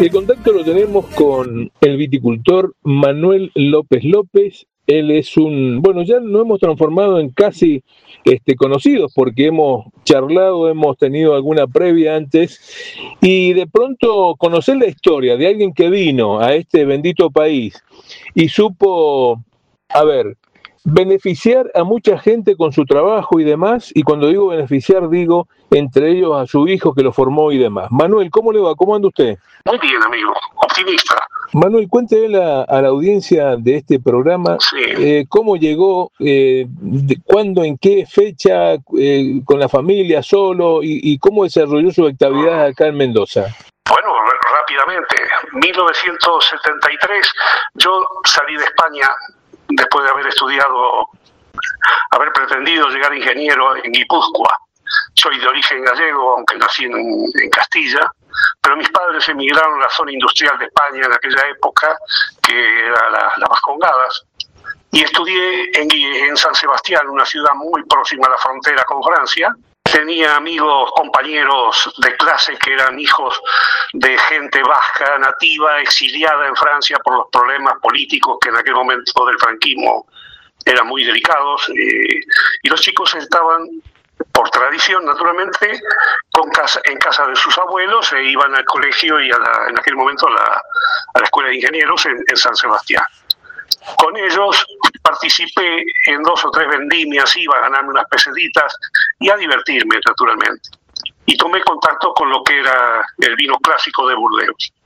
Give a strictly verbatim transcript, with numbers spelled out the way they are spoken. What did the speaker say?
El contacto lo tenemos con el viticultor Manuel López López. Él es un, bueno, ya nos hemos transformado en casi este, conocidos porque hemos charlado, hemos tenido alguna previa antes y de pronto conocer la historia de alguien que vino a este bendito país y supo, a ver, beneficiar a mucha gente con su trabajo y demás, y cuando digo beneficiar digo entre ellos a su hijo que lo formó y demás. Manuel, ¿cómo le va? ¿Cómo anda usted? Muy bien, amigo, optimista. Manuel, cuéntele a, a la audiencia de este programa Sí. eh, cómo llegó, eh, de, cuándo, en qué fecha, eh, con la familia, solo, y, y cómo desarrolló su actividad acá en Mendoza. Bueno, rápidamente, mil novecientos setenta y tres, yo salí de España después de haber estudiado, haber pretendido llegar ingeniero en Guipúzcoa. Soy de origen gallego, aunque nací en, en Castilla, pero mis padres emigraron a la zona industrial de España en aquella época, que era la, las Vascongadas, y estudié en, en San Sebastián, una ciudad muy próxima a la frontera con Francia. Tenía amigos, compañeros de clase que eran hijos de gente vasca, nativa, exiliada en Francia por los problemas políticos que en aquel momento del franquismo eran muy delicados, eh, y los chicos estaban, por tradición naturalmente, con casa, en casa de sus abuelos, e iban al colegio y a la, en aquel momento a la, a la escuela de ingenieros en, en San Sebastián. Con ellos participé en dos o tres vendimias, iba a ganarme unas peseditas y a divertirme naturalmente. Y tomé contacto con lo que era el vino clásico de Burdeos.